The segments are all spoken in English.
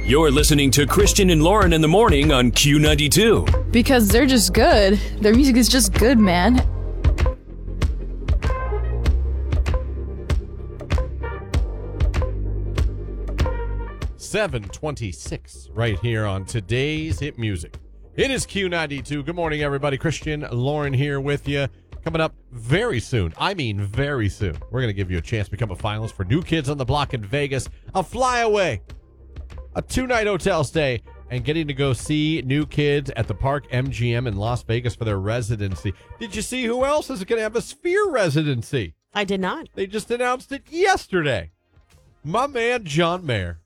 You're listening to Christian and Lauren in the morning on Q92. Because they're just good. Their music is just good, man. $7:26 right here on today's hit music. It is Q92. Good morning, everybody. Christian, Lauren here with you. Coming up very soon. I mean very soon. We're going to give you a chance to become a finalist for New Kids on the Block in Vegas. A flyaway. A 2-night hotel stay. And getting to go see New Kids at the Park MGM in Las Vegas for their residency. Did you see who else is going to have a Sphere residency? I did not. They just announced it yesterday. My man, John Mayer.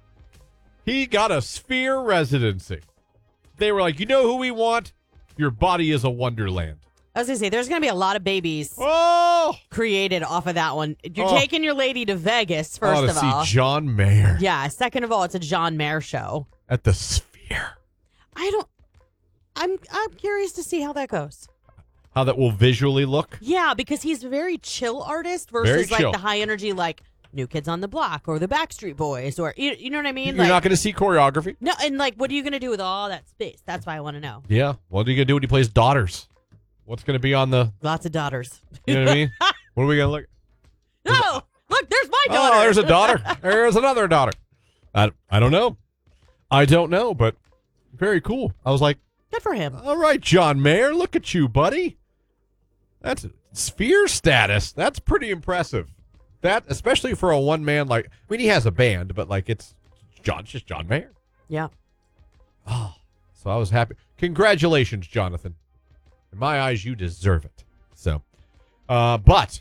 He got a Sphere residency. They were like, you know who we want? Your body is a wonderland. I was going to say, there's going to be a lot of babies created off of that one. You're taking your lady to Vegas, first of all. To see John Mayer. Yeah. Second of all, it's a John Mayer show. At the Sphere. I'm curious to see how that goes. How that will visually look? Yeah, because he's a very chill artist versus like the high energy, like New Kids on the Block or the Backstreet Boys, or you know what I mean? You're not going to see choreography? No, and like, what are you going to do with all that space? That's why I want to know. Yeah. What are you going to do when he plays Daughters? What's going to be on the... Lots of daughters. You know what I mean? What are we going to look... No! Look, there's my daughter! Oh, there's a daughter. There's another daughter. I don't know. I don't know, but very cool. I was like... Good for him. All right, John Mayer, look at you, buddy. That's Sphere status. That's pretty impressive. That, especially for a one-man, like... I mean, he has a band, but like it's just John Mayer. Yeah. Oh, so I was happy. Congratulations, Jonathan. In my eyes, you deserve it. So, but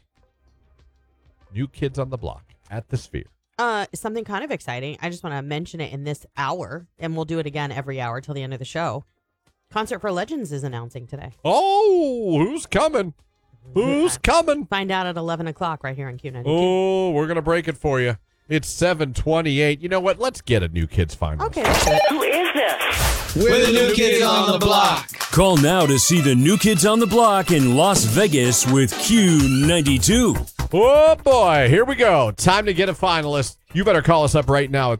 New Kids on the Block at the Sphere. Something kind of exciting. I just want to mention it in this hour, and we'll do it again every hour till the end of the show. Concert for Legends is announcing today. Oh, who's coming? Who's coming? Find out at 11 o'clock right here on Q92. Oh, we're going to break it for you. It's 7:28. You know what? Let's get a New Kids finalist. Okay, that's it. Who is this? We're the New Kids on the Block. Call now to see the New Kids on the Block in Las Vegas with Q92. Oh, boy. Here we go. Time to get a finalist. You better call us up right now at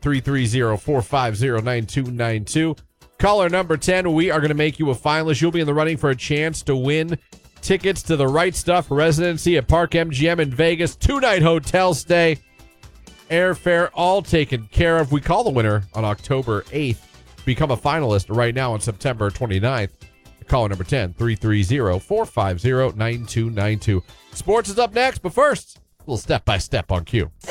330-450-9292. Caller number 10, we are going to make you a finalist. You'll be in the running for a chance to win tickets to the Right Stuff residency at Park MGM in Vegas. 2-night hotel stay. Airfare all taken care of. We call the winner on October 8th. Become a finalist right now on September 29th. Caller number 10, 330-450-9292. Sports is up next, but first, a little step-by-step on Q.